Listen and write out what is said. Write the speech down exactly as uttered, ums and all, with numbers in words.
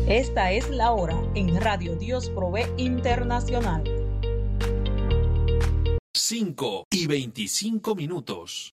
Esta es la hora en Radio Dios Provee Internacional. cinco y veinticinco minutos.